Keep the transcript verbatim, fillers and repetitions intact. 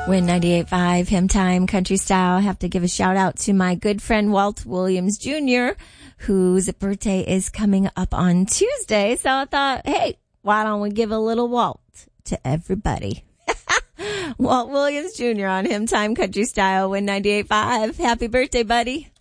Win ninety-eight point five, Hymn Time, Country Style. I have to give a shout out to my good friend Walt Williams Junior, whose birthday is coming up on Tuesday. So I thought, hey, why don't we give a little Walt to everybody? Walt Williams Junior on Hymn Time, Country Style, Win ninety-eight point five. Happy birthday, buddy.